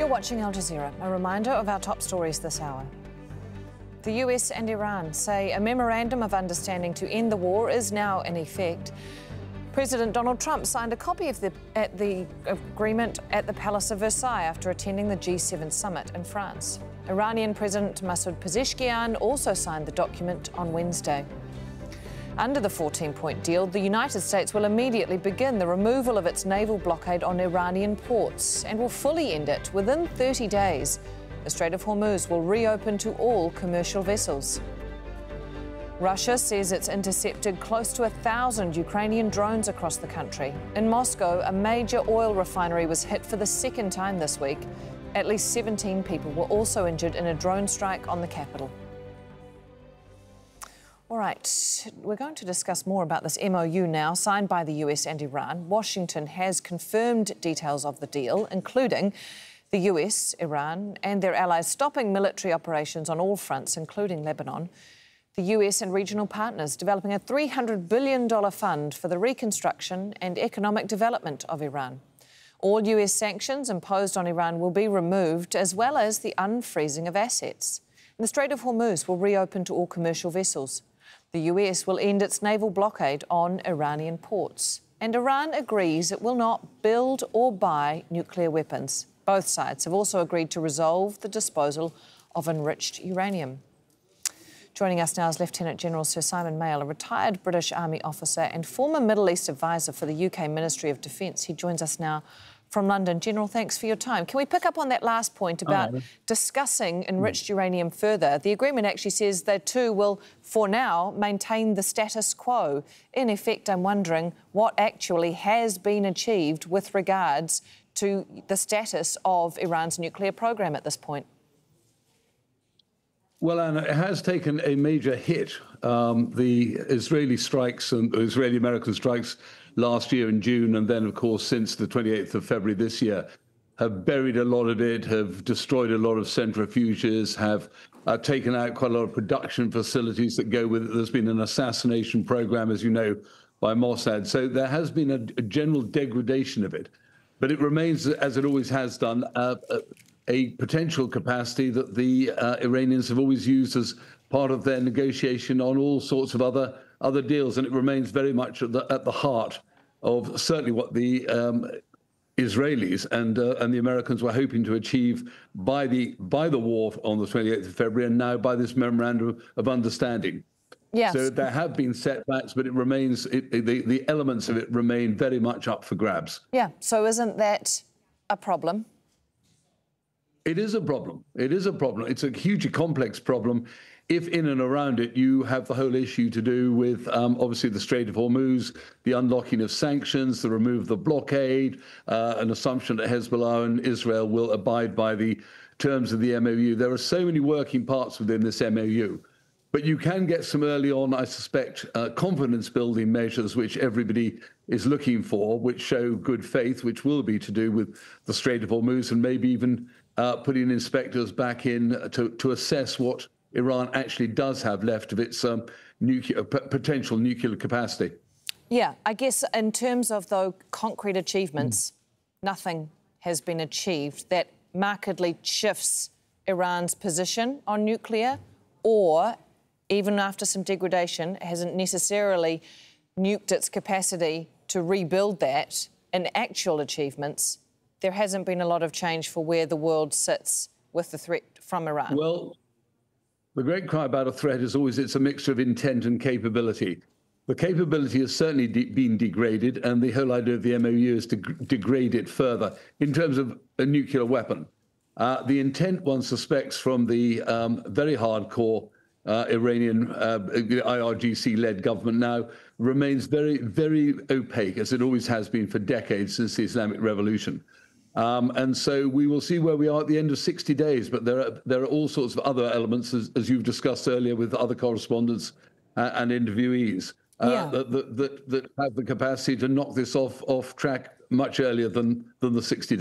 You're watching Al Jazeera. A reminder of our top stories this hour. The US and Iran say a memorandum of understanding to end the war is now in effect. President Donald Trump signed a copy of the agreement at the Palace of Versailles after attending the G7 summit in France. Iranian President Masoud Pezeshkian also signed the document on Wednesday. Under the 14-point deal, the United States will immediately begin the removal of its naval blockade on Iranian ports and will fully end it within 30 days. The Strait of Hormuz will reopen to all commercial vessels. Russia says it's intercepted close to 1,000 Ukrainian drones across the country. In Moscow, a major oil refinery was hit for the second time this week. At least 17 people were also injured in a drone strike on the capital. All right, we're going to discuss more about this MOU now, signed by the US and Iran. Washington has confirmed details of the deal, including the US, Iran and their allies stopping military operations on all fronts, including Lebanon. The US and regional partners developing a $300 billion fund for the reconstruction and economic development of Iran. All US sanctions imposed on Iran will be removed, as well as the unfreezing of assets. And the Strait of Hormuz will reopen to all commercial vessels. The US will end its naval blockade on Iranian ports. And Iran agrees it will not build or buy nuclear weapons. Both sides have also agreed to resolve the disposal of enriched uranium. Joining us now is Lieutenant General Sir Simon Maile, a retired British Army officer and former Middle East advisor for the UK Ministry of Defence. He joins us now from London. General, thanks for your time. Can we pick up on that last point about discussing enriched uranium further? The agreement actually says they too will, for now, maintain the status quo. In effect, I'm wondering what actually has been achieved with regards to the status of Iran's nuclear program at this point. Well, Anna, it has taken a major hit. The Israeli strikes and Israeli-American strikes last year in June, and then, of course, since the 28th of February this year, have buried a lot of it, have destroyed a lot of centrifuges, have taken out quite a lot of production facilities that go with it. There's been an assassination program, as you know, by Mossad. So there has been a general degradation of it. But it remains, as it always has done, a potential capacity that the Iranians have always used as part of their negotiation on all sorts of other deals, and it remains very much at the heart of certainly what the Israelis and the Americans were hoping to achieve by the war on the 28th of February, and now by this memorandum of understanding. Yes. So there have been setbacks, but it remains the elements of it remain very much up for grabs. Yeah. So isn't that a problem? It is a problem. It is a problem. It's a hugely complex problem. If in and around it you have the whole issue to do with obviously the Strait of Hormuz, the unlocking of sanctions, the removal of the blockade, an assumption that Hezbollah and Israel will abide by the terms of the MOU. There are so many working parts within this MOU. But you can get some early on, I suspect, confidence-building measures which everybody is looking for, which show good faith, which will be to do with the Strait of Hormuz, and maybe even putting inspectors back in to assess what Iran actually does have left of its potential nuclear capacity. Yeah, I guess in terms of, though, concrete achievements, nothing has been achieved that markedly shifts Iran's position on nuclear, or even after some degradation, hasn't necessarily nuked its capacity to rebuild that. In actual achievements, there hasn't been a lot of change for where the world sits with the threat from Iran. Well, the great cry about a threat is always it's a mixture of intent and capability. The capability has certainly been degraded, and the whole idea of the MOU is to degrade it further in terms of a nuclear weapon. The intent, one suspects, from the very hardcore Iranian IRGC-led government now remains very, very opaque, as it always has been for decades since the Islamic Revolution. And so we will see where we are at the end of 60 days. But there are all sorts of other elements, as you've discussed earlier with other correspondents and interviewees, that have the capacity to knock this off track much earlier than the 60 days.